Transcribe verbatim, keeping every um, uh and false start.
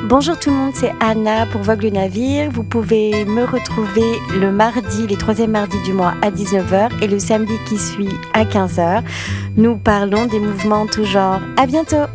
Bonjour tout le monde, c'est Anna pour Vogue le Navire. Vous pouvez me retrouver le mardi, les troisièmes mardis du mois à dix-neuf heures et le samedi qui suit à quinze heures. Nous parlons des mouvements en tout genre. À bientôt!